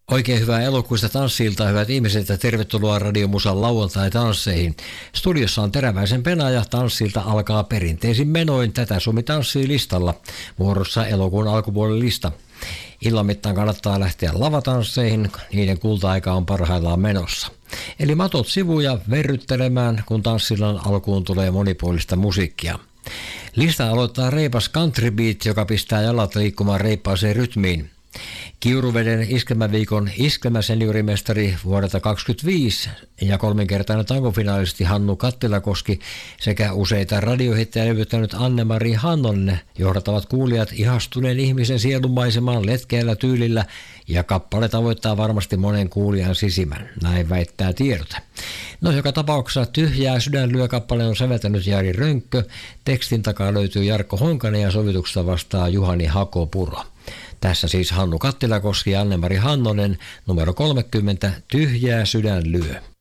Oikein hyvää elokuista tanssiltaa, hyvät ihmiset, ja tervetuloa Radiomusan lauantai-tansseihin. Studiossa on Teräväisen Pena ja tanssilta alkaa perinteisin menoin Tätä Suomi tanssii listalla. Vuorossa elokuun alkupuolen lista. Illan mittaan kannattaa lähteä lavatansseihin, niiden kulta-aika on parhaillaan menossa. Eli matot sivuja verryttelemään, kun tanssillan alkuun tulee monipuolista musiikkia. Lista aloittaa reipas country beat, joka pistää jalat liikkumaan reippaaseen rytmiin. Kiuruveden iskelmäviikon iskelmäseniorimestari vuodelta 2025 ja kolminkertainen tangofinalisti Hannu Kattilakoski sekä useita radiohittejä levyttänyt Anne-Mari Hannonen johdattavat kuulijat ihastuneen ihmisen sielunmaisemaan letkeällä tyylillä, ja kappale tavoittaa varmasti monen kuulijan sisimän, näin väittää tiedote. No, joka tapauksessa Tyhjää sydänlyö -kappale on säveltänyt Jari Rönkkö, tekstin takaa löytyy Jarkko Honkanen ja sovituksesta vastaa Juhani Hakopuro. Tässä siis Hannu Kattilakoski ja Anne-Mari Hannonen, numero 30, Tyhjää sydän lyö.